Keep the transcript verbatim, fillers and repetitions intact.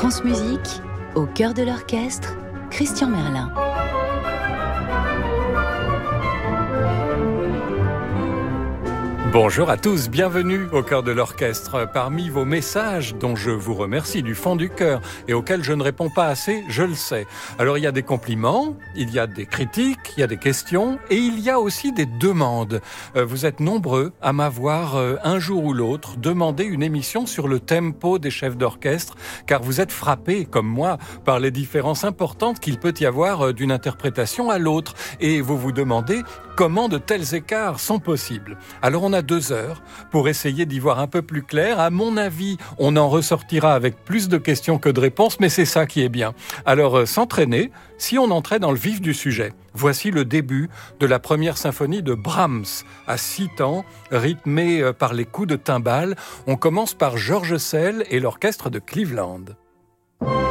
France Musique, au cœur de l'orchestre, Christian Merlin. Bonjour à tous, bienvenue au cœur de l'orchestre. Parmi vos messages, dont je vous remercie du fond du cœur et auxquels je ne réponds pas assez, je le sais. Alors il y a des compliments, il y a des critiques, il y a des questions et il y a aussi des demandes. Euh, vous êtes nombreux à m'avoir euh, un jour ou l'autre demandé une émission sur le tempo des chefs d'orchestre, car vous êtes frappés, comme moi, par les différences importantes qu'il peut y avoir euh, d'une interprétation à l'autre. Et vous vous demandez comment de tels écarts sont possibles. Alors on a deux heures pour essayer d'y voir un peu plus clair. À mon avis, on en ressortira avec plus de questions que de réponses, mais c'est ça qui est bien. Alors, euh, s'entraîner, si on entrait dans le vif du sujet. Voici le début de la première symphonie de Brahms, à six temps, rythmée euh, par les coups de timbales. On commence par George Szell et l'orchestre de Cleveland.